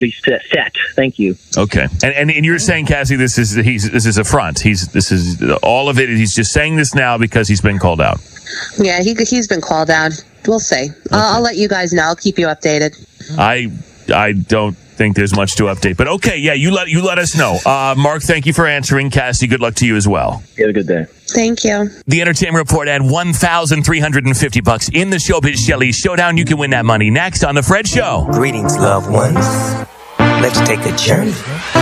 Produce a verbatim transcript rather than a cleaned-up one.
set. set. Thank you. Okay, and, and and you're saying, Cassie, this is he's this is a front. He's this is all of it. He's just saying this now because he's been called out. Yeah, he he's been called out. We'll see. Okay. I'll, I'll let you guys know. I'll keep you updated. I I don't think there's much to update, but okay, yeah, you let you let us know. Uh, Mark, thank you for answering. Cassie, good luck to you as well. You have a good day. Thank you. The Entertainment Report at one thousand three hundred fifty bucks in the Showbiz Shelley Showdown. You can win that money next on The Fred Show. Greetings, loved ones. Let's take a journey